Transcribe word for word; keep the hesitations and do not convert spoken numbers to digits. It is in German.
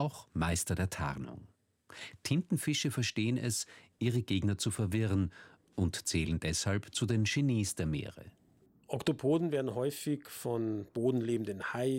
auch Meister der Tarnung. Tintenfische verstehen es, ihre Gegner zu verwirren und zählen deshalb zu den Genies der Meere. Oktopoden werden häufig von bodenlebenden Haien,